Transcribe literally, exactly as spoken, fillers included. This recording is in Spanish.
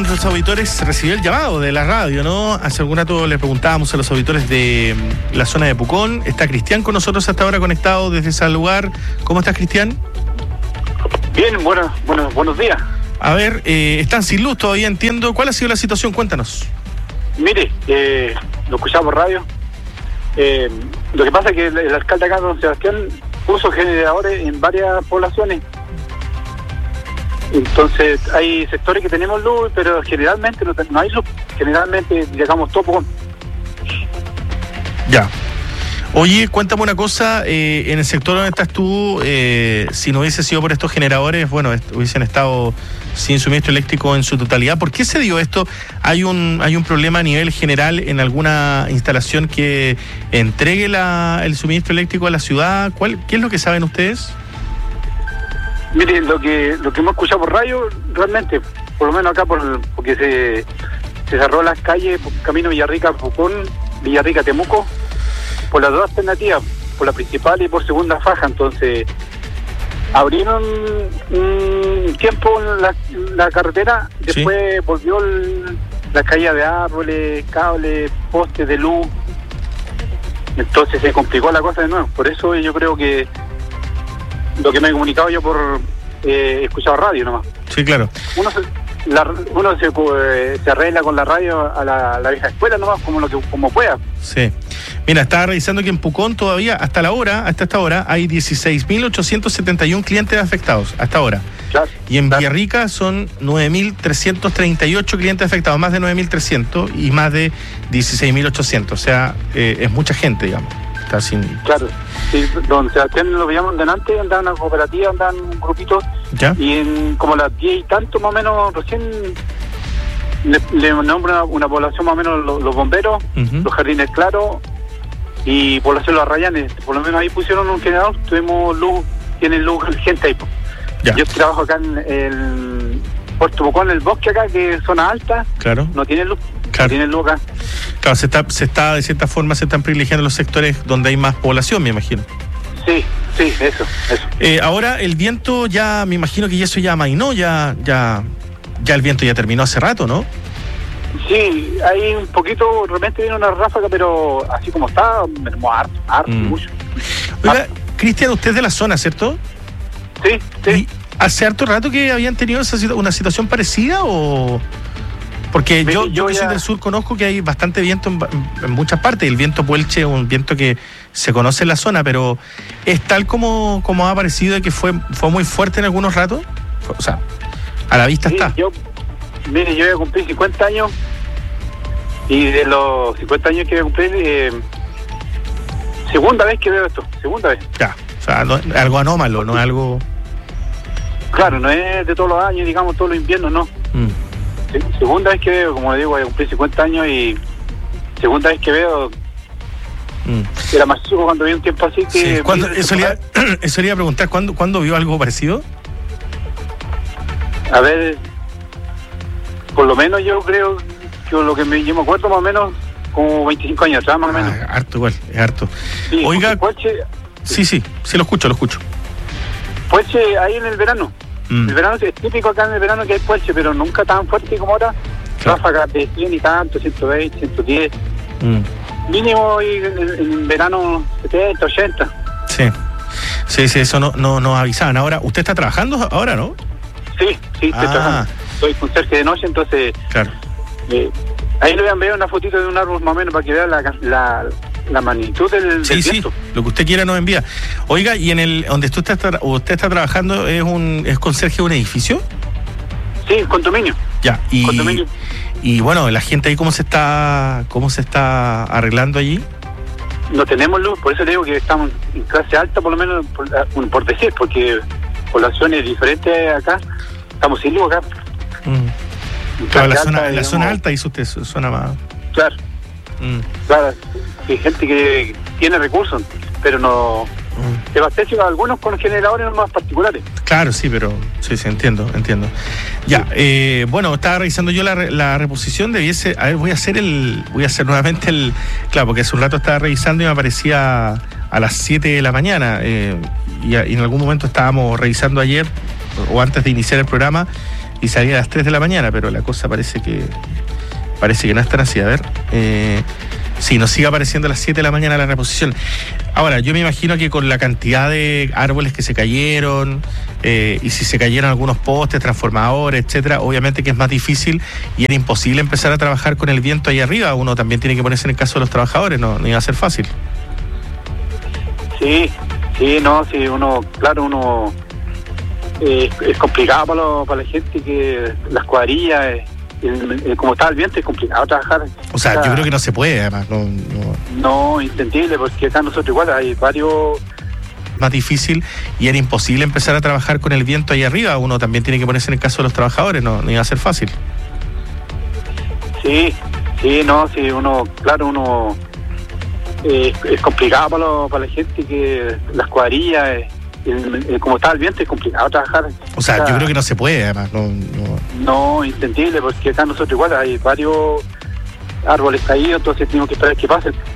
nuestros auditores recibió el llamado de la radio, ¿no? Hace algún rato le preguntábamos a los auditores de la zona de Pucón. Está Cristian con nosotros hasta ahora conectado desde ese lugar. ¿Cómo estás, Cristian? Bien, bueno, bueno, buenos días. A ver, eh, están sin luz todavía, entiendo. ¿Cuál ha sido la situación? Cuéntanos. Mire, eh, lo escuchamos por radio. Eh, lo que pasa es que el, el alcalde acá, don Sebastián, puso generadores en varias poblaciones. Entonces hay sectores que tenemos luz, pero generalmente no, no hay luz. Generalmente llegamos todo Pucón. Ya. Oye, cuéntame una cosa, eh, en el sector donde estás tú, eh, si no hubiese sido por estos generadores, bueno, est- hubiesen estado sin suministro eléctrico en su totalidad. ¿Por qué se dio esto? ¿Hay un hay un problema a nivel general en alguna instalación que entregue la, el suministro eléctrico a la ciudad? ¿Cuál, ¿Qué es lo que saben ustedes? Miren, lo que lo que hemos escuchado por radio, realmente, por lo menos acá, por porque se, se cerró las calles, camino Villarrica, Pucón, Villarrica, Temuco, por las dos alternativas, por la principal y por segunda faja. Entonces abrieron un tiempo la, la carretera, después sí. volvió el, la caída de árboles, cables, postes de luz. Entonces se complicó la cosa de nuevo. Por eso yo creo que lo que me he comunicado yo por eh, escuchado radio nomás. Sí, claro. Uno se, la, uno se, eh, se arregla con la radio a la, a la vieja escuela nomás, como lo que como pueda. Sí. Mira, estaba revisando que en Pucón todavía, hasta la hora, hasta esta hora, hay dieciséis mil ochocientos setenta y uno clientes afectados, hasta ahora. Claro, y en claro. Villarrica son nueve mil trescientos treinta y ocho clientes afectados, más de nueve mil trescientos y más de dieciséis mil ochocientos. O sea, eh, es mucha gente, digamos. Está sin... Claro, sí, don Sebastián lo veíamos delante, andaban en una cooperativa, andaban un grupito, ¿ya? Y en como las diez y tanto más o menos, recién le, le nombran una, una población más o menos los, los bomberos, uh-huh. los jardines claros y población Los Arrayanes. Por lo menos ahí pusieron un generador, tuvimos luz, tienen luz gente ahí. Po. Ya. Yo trabajo acá en el Puerto Pucón, en el bosque acá, que es zona alta, claro. no tiene luz. Claro. Tienen luz acá. Claro, se está, se está, de cierta forma, se están privilegiando los sectores donde hay más población, me imagino. Sí, sí, eso, eso. Eh, ahora el viento ya, me imagino que eso ya amainó, ya, ya, ya el viento ya terminó hace rato, ¿no? Sí, hay un poquito, realmente viene una ráfaga, pero así como está, mermó harto, harto, mm. mucho. Oiga, Cristian, usted es de la zona, ¿cierto? Sí, sí. ¿Y hace harto rato que habían tenido esa, una situación parecida o...? Porque Mire, yo, yo, yo que ya... soy del sur conozco que hay bastante viento en, en muchas partes. El viento puelche es un viento que se conoce en la zona, pero ¿es tal como, como ha parecido que fue, fue muy fuerte en algunos ratos? O sea, a la vista sí, está. Yo, mire, yo voy a cumplir cincuenta años y de los cincuenta años que voy a cumplir, eh, segunda vez que veo esto, segunda vez. Ya, o sea, no, algo anómalo, no es algo... Claro, no es de todos los años, digamos, todos los inviernos, no. Mm. Segunda vez que veo, como le digo, voy a cumplir cincuenta años y segunda vez que veo, mm. era más chico cuando vi un tiempo así que... Sí. ¿Cuándo, eso, le iba, eso le iba a preguntar, ¿cuándo, ¿cuándo vio algo parecido? A ver, por lo menos yo creo que lo que me, yo me acuerdo más o menos como veinticinco años atrás, más o menos. Ah, harto igual, es harto. Sí, Oiga, Puelche, sí, sí, sí lo escucho, lo escucho. Puelche ahí en el verano. Mm. El verano es típico acá en el verano que hay puelche, pero nunca tan fuerte como ahora. Claro. Ráfagas de cien y tanto, ciento veinte, ciento diez. Mm. Mínimo y en, en verano setenta, ochenta. Sí, sí, sí, eso no, no nos avisaban. Ahora, ¿usted está trabajando ahora, no? Sí, sí, estoy ah. trabajando. Soy conserje de noche, entonces... Claro. Eh, ahí le voy a enviar una fotito de un árbol más o menos para que vea la... la la magnitud del, sí, del sí, viento. Lo que usted quiera nos envía. Oiga, ¿y en el donde usted está, usted está trabajando es un es conserje de un edificio? Sí, condominio. Ya, y, condominio. y bueno, la gente ahí cómo se está cómo se está arreglando allí. No tenemos luz, por eso le digo que estamos en clase alta, por lo menos por, por decir, porque poblaciones diferentes acá, estamos sin luz acá. Mm. Claro, la zona, alta, la digamos, zona alta hizo usted, zona más. Claro. Mm. Claro, hay gente que tiene recursos, pero no mm. se abastece a algunos con generadores más particulares. Claro, sí, pero sí, sí, entiendo, entiendo. Ya, sí. eh, bueno, estaba revisando yo la, la reposición, debiese, a ver, voy a hacer el, voy a hacer nuevamente el, claro, porque hace un rato estaba revisando y me aparecía a las siete de la mañana, eh, y, y en algún momento estábamos revisando ayer, o antes de iniciar el programa, y salir a las tres de la mañana, pero la cosa parece que parece que no es tan así. A ver, eh, sí, nos sigue apareciendo a las siete de la mañana la reposición. Ahora, yo me imagino que con la cantidad de árboles que se cayeron, eh, y si se cayeron algunos postes, transformadores, etcétera, obviamente que es más difícil y era imposible empezar a trabajar con el viento ahí arriba. Uno también tiene que ponerse en el caso de los trabajadores, no, no iba a ser fácil. Sí, sí, no, sí, uno, claro, uno eh, es complicado para, lo, para la gente que las cuadrillas, eh, el, el, como está el viento, es complicado trabajar. O sea, o sea, yo creo que no se puede, además. No, no, no entendible, porque acá nosotros igual hay varios... Más difícil y era imposible empezar a trabajar con el viento ahí arriba. Uno también tiene que ponerse en el caso de los trabajadores, no, no iba a ser fácil. Sí, sí, no, sí, uno, claro, uno... Eh, es complicado para, lo, para la gente que las cuadrillas, eh, el, el, como está el viento, es complicado trabajar. O sea, o sea, yo creo que no se puede, además. No, no. no entendible, porque acá nosotros igual hay varios árboles caídos, entonces tenemos que esperar que pasen.